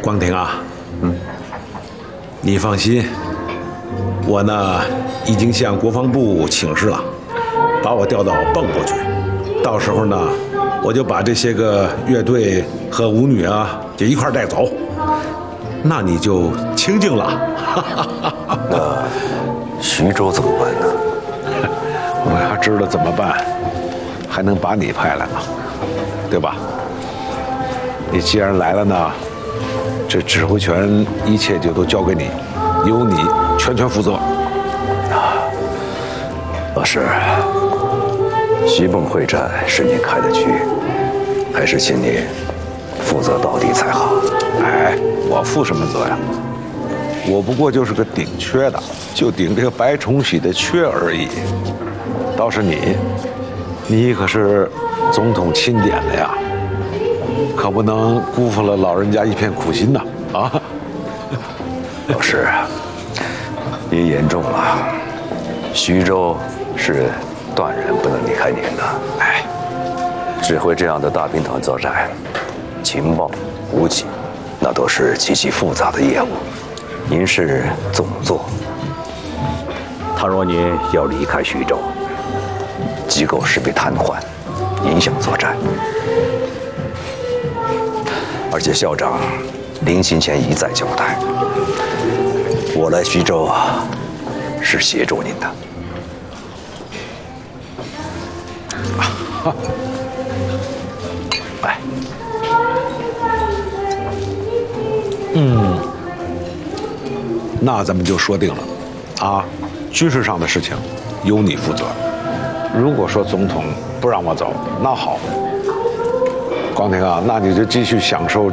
光庭啊，你放心，我呢已经向国防部请示了，把我调到蚌埠去。到时候呢，我就把这些个乐队和舞女啊，就一块带走，那你就清静了。 那徐州怎么办呢？ 我要知道怎么办，还能把你派来吗？对吧？你既然来了呢，这指挥权一切就都交给你，由你全权负责。 老师，徐蚌会战是您开的局，还是请您负责到底才好。 哎，我负什么责呀？我不过就是个顶缺的，就顶这个白崇禧的缺而已。倒是你可是总统钦点的呀，可不能辜负了老人家一片苦心呐！啊， 老师，您言重了。徐州是断然不能离开您的。哎，指挥这样的大兵团作战，情报、补给，那都是极其复杂的业务。您是总座，倘若您要离开徐州，机构势必瘫痪，影响作战。而且校长临行前一再交代，我来徐州是协助您的。哎， 那咱们就说定了，啊，军事上的事情由你负责。如果说总统不让我走，那好，光庭啊，那你就继续享受